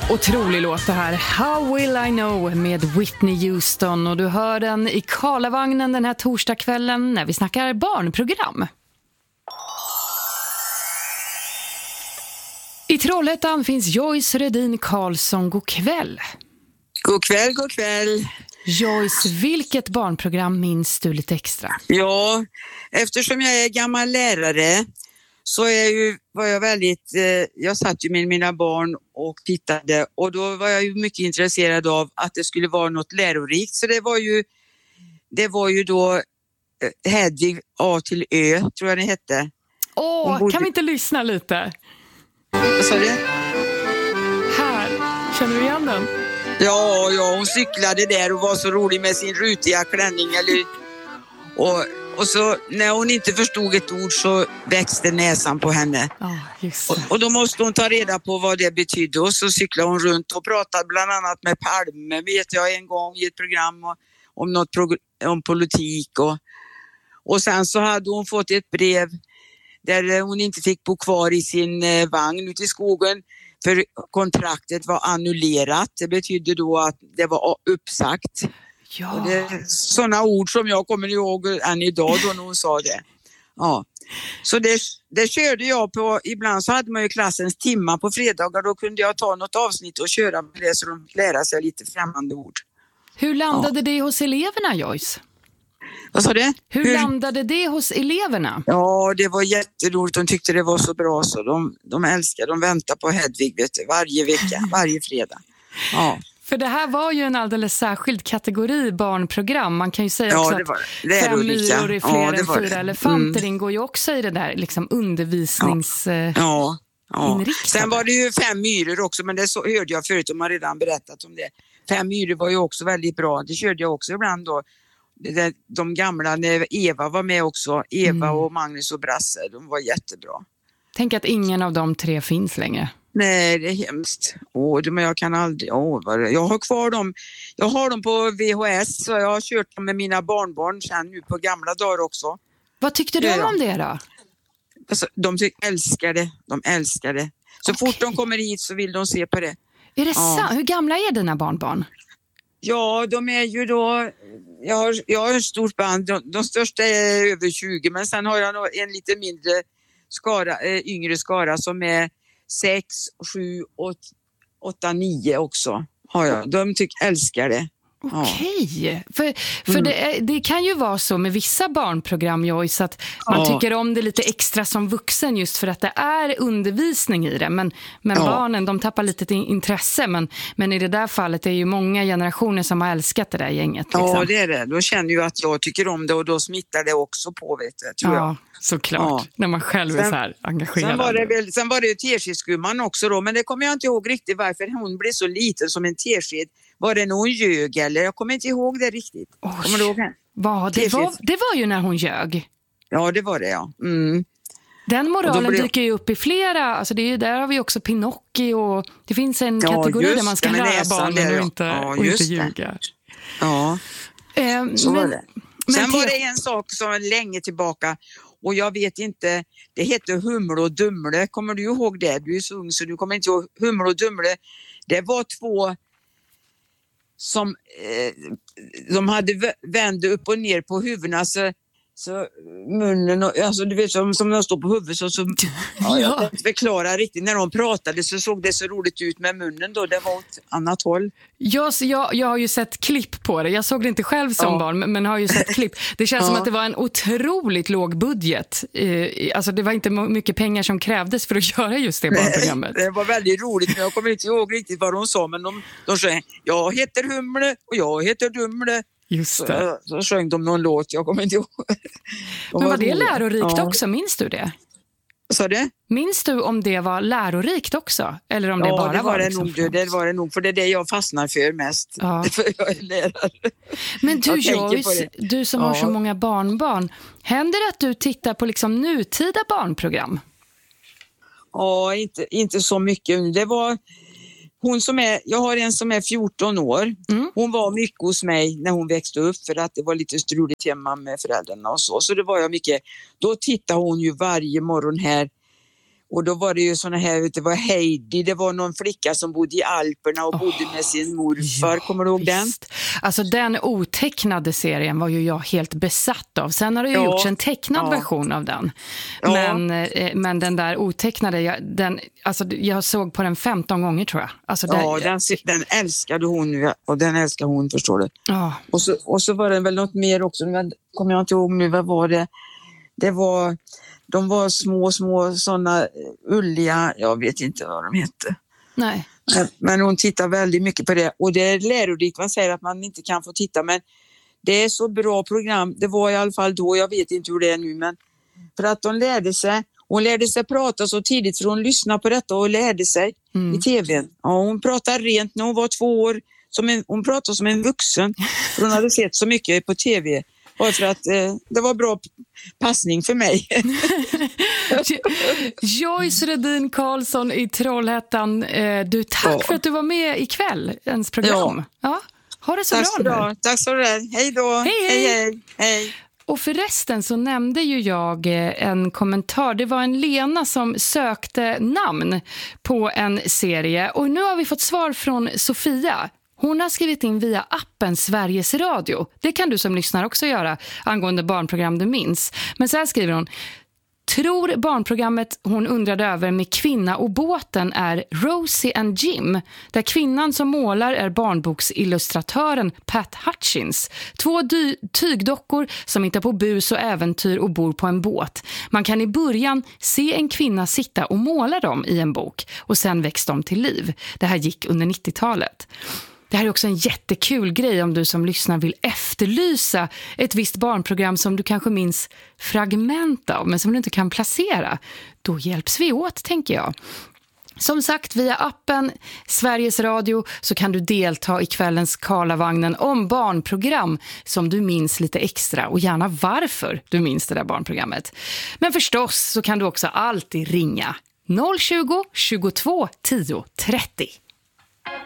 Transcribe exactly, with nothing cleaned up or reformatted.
Otrolig låt det här. How will I know med Whitney Houston. Och du hör den i Karlavagnen den här torsdagskvällen när vi snackar barnprogram. I Trollhättan finns Joyce Redin Karlsson. God kväll. God kväll, god kväll. Joyce, vilket barnprogram minns du lite extra? Ja, eftersom jag är gammal lärare så är ju, var jag väldigt, eh, jag satt ju med mina barn och tittade och då var jag ju mycket intresserad av att det skulle vara något lärorikt. Så det var ju, det var ju då eh, Hedvig A till Ö, tror jag det hette. Åh, bodde... kan vi inte lyssna lite? Vad sa du? Här, känner du igen den? Ja, ja, hon cyklade där och var så rolig med sin rutiga klänning. Eller, och, och så när hon inte förstod ett ord så växte näsan på henne. Oh, just och, och då måste hon ta reda på vad det betydde. Och så cyklade hon runt och pratade bland annat med Palme, vet jag, en gång i ett program och, om något prog- om politik. Och, och sen så hade hon fått ett brev där hon inte fick bo kvar i sin eh, vagn ute i skogen. För kontraktet var annullerat. Det betydde då att det var uppsagt. Ja. Och det är sådana ord som jag kommer ihåg än idag då när hon sa det. Ja. Så det, det körde jag på. Ibland så hade man ju klassens timmar på fredagar. Då kunde jag ta något avsnitt och köra med det så de lära sig lite främmande ord. Hur landade ja. det hos eleverna, Joyce? Vad sa du? Hur, Hur landade det hos eleverna? Ja, det var jätteroligt. De tyckte det var så bra så de, de älskade. De väntade på Hedvig, vet du, varje vecka, varje fredag. Ja. För det här var ju en alldeles särskild kategori barnprogram. Man kan ju säga ja, också det var, att det fem myror är fler ja, än fyra det. elefanter mm. ingår ju också i det där liksom undervisnings... Ja. Ja. Ja. Inriktade. Sen var det ju fem myror också, men det så, hörde jag förut, de har redan berättat om det. Fem myror var ju också väldigt bra. Det körde jag också ibland då. De, de gamla, när Eva var med också. Eva mm. och Magnus och Brasse, de var jättebra. Tänk att ingen av de tre finns längre. Nej, det är hemskt. Åh, men jag kan aldrig... Åh, vad det, jag har kvar dem. Jag har dem på V H S så jag har kört dem med mina barnbarn sen nu på gamla dagar också. Vad tyckte du om det då? Alltså, de älskar det. De älskar det. Så okay. fort de kommer hit så vill de se på det. Är det ja. sant? Hur gamla är dina barnbarn? Ja, de är ju då... Jag har, jag har ett stort band. De, de största är över tjugo, men sen har jag en lite mindre skara, äh, yngre skara som är sex, sju, åtta, nio också. Har jag. De tycker älskar det. Okej, okay. för, för mm. det, det kan ju vara så med vissa barnprogram, Joyce, att man ja. tycker om det lite extra som vuxen just för att det är undervisning i det. Men, men ja. barnen, de tappar lite intresse. Men, men i det där fallet är ju många generationer som har älskat det där gänget. Liksom. Ja, det är det. Då känner ju att jag tycker om det och då smittar det också på, vet jag, tror ja. jag. Såklart, ja. när man själv sen, är så här engagerad. Sen var det, väl, sen var det ju teskedsgumman också då, men det kommer jag inte ihåg riktigt varför hon blev så liten som en tesked. Var det någon ljög eller? Jag kommer inte ihåg det riktigt. Oj, kommer du ihåg det? Vad, det, var, det var ju när hon ljög. Ja, det var det, ja. Mm. Den moralen blev... dyker ju upp i flera, alltså det är, där har vi också Pinocchio och det finns en ja, kategori där man ska lära barnen där, ja. och inte, ja, och inte ljuga. Ja, eh, så men, var det. Sen men, var det en sak som var länge tillbaka och jag vet inte, det heter Humle och Dumle. Kommer du ihåg det? Du är så ung så du kommer inte ihåg. Humle och Dumle, det var två som eh, de hade vände upp och ner på huvudena så, så munnen och, alltså du vet som, som de står på huvudet så, så ja, jag kan inte förklara riktigt. När de pratade så såg det så roligt ut med munnen då, det var åt annat håll. Jag, jag, jag har ju sett klipp på det. Jag såg det inte själv som ja. barn, men har ju sett klipp. Det känns ja. som att det var en otroligt låg budget. Eh, alltså det var inte mycket pengar som krävdes för att göra just det barnprogrammet. Nej, det var väldigt roligt, men jag kommer inte ihåg riktigt vad de sa, men de, de sjöng, jag heter Humle och jag heter Dumle. Just det. Så, så sjöng de någon låt, jag kommer inte ihåg. De men var, var det roliga. lärorikt ja. också, minns du det? Så det? Minns du om det var lärorikt också? Eller om det ja, bara det var, var det liksom nog, det var det nog, för det är det jag fastnar för mest. Ja. För jag är lärare. Men du Joyce, du som ja. har så många barnbarn, händer det att du tittar på liksom nutida barnprogram? Ja, inte, inte så mycket. Det var hon som är, jag har en som är fjorton år. Mm. Hon var mycket hos mig när hon växte upp för att det var lite struligt hemma med föräldrarna och så. Så det var jag mycket. Då tittade hon ju varje morgon här. Och då var det ju såna här, det var Heidi, det var någon flicka som bodde i Alperna och oh, bodde med sin morfar. Ja, kommer du ihåg visst. den? Alltså den otecknade serien var ju jag helt besatt av. Sen har det ju ja, gjorts en tecknad ja. version av den. Ja. Men, eh, men den där otecknade, jag, den, alltså, jag såg på den femton gånger tror jag. Alltså, ja, den, den, den älskade hon och den älskar hon, förstår du. Ja. Och, så, och så var det väl något mer också, men kommer jag inte ihåg nu, vad var det? Det var... De var små, små sådana ulliga, jag vet inte vad de hette. Nej. Men, men hon tittar väldigt mycket på det. Och det är lärorikt, man säger att man inte kan få titta. Men det är så bra program. Det var i alla fall då, jag vet inte hur det är nu. Men för att de lärde sig, hon lärde sig prata så tidigt. För hon lyssnade på detta och lärde sig mm. i tvn. Ja, hon pratade rent när hon var två år. Som en, hon pratade som en vuxen. För hon hade sett så mycket på tv. Och för att eh, det var bra passning för mig. Joyce Redin Karlsson i Trollhättan. Eh, du, tack ja. för att du var med ikväll, ens program. Ja. Ja. Ha det så tack bra nu. Tack så mycket. Hej då. Hej, hej. hej, hej. hej. Och förresten så nämnde ju jag en kommentar. Det var en Lena som sökte namn på en serie. Och nu har vi fått svar från Sofia. Hon har skrivit in via appen Sveriges Radio. Det kan du som lyssnar också göra angående barnprogram du minns. Men så här skriver hon. Tror barnprogrammet hon undrade över med Kvinna och båten är Rosie and Jim. Där kvinnan som målar är barnboksillustratören Pat Hutchins. Två dy- tygdockor som hittar på bus och äventyr och bor på en båt. Man kan i början se en kvinna sitta och måla dem i en bok. Och sen väcks de till liv. Det här gick under nittiotalet. Det här är också en jättekul grej om du som lyssnar vill efterlysa ett visst barnprogram som du kanske minns fragment av men som du inte kan placera. Då hjälps vi åt, tänker jag. Som sagt, via appen Sveriges Radio så kan du delta i kvällens Karlavagnen om barnprogram som du minns lite extra och gärna varför du minns det där barnprogrammet. Men förstås så kan du också alltid ringa noll tjugo, tjugotvå, tio, trettio.